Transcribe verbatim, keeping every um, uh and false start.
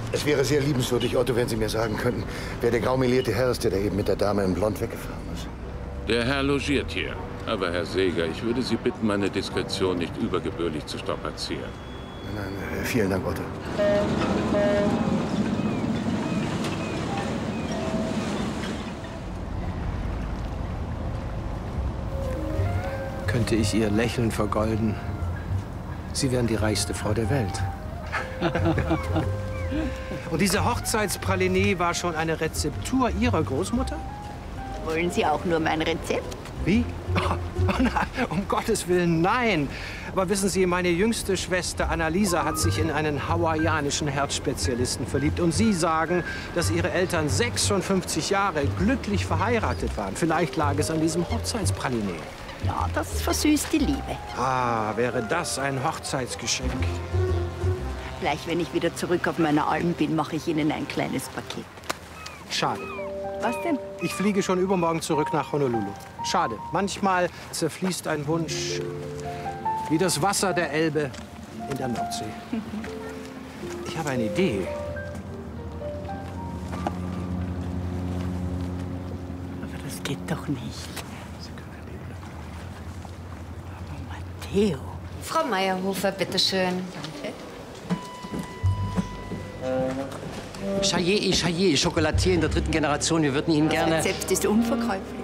Es wäre sehr liebenswürdig, Otto, wenn Sie mir sagen könnten, wer der graumelierte Herr ist, der da eben mit der Dame in Blond weggefahren ist. Der Herr logiert hier. Aber, Herr Seeger, ich würde Sie bitten, meine Diskretion nicht übergebührlich zu strapazieren. Nein, nein, vielen Dank, Otto. Könnte ich Ihr Lächeln vergolden, Sie wären die reichste Frau der Welt. Und diese Hochzeitspralinee war schon eine Rezeptur Ihrer Großmutter? Wollen Sie auch nur mein Rezept? Wie? Oh, oh nein, um Gottes Willen, nein. Aber wissen Sie, meine jüngste Schwester Annalisa hat sich in einen hawaiianischen Herzspezialisten verliebt. Und Sie sagen, dass Ihre Eltern sechsundfünfzig Jahre glücklich verheiratet waren. Vielleicht lag es an diesem Hochzeitspralinee. Ja, das versüßt die Liebe. Ah, wäre das ein Hochzeitsgeschenk. Gleich, wenn ich wieder zurück auf meiner Alm bin, mache ich Ihnen ein kleines Paket. Schade. Was denn? Ich fliege schon übermorgen zurück nach Honolulu. Schade. Manchmal zerfließt ein Wunsch wie das Wasser der Elbe in der Nordsee. Ich habe eine Idee. Aber das geht doch nicht. Aber Matteo. Frau Meyerhofer, bitteschön. Chaillé et Chaillé, Chocolatier in der dritten Generation. Wir würden Ihnen gerne... Das Rezept ist unverkäuflich.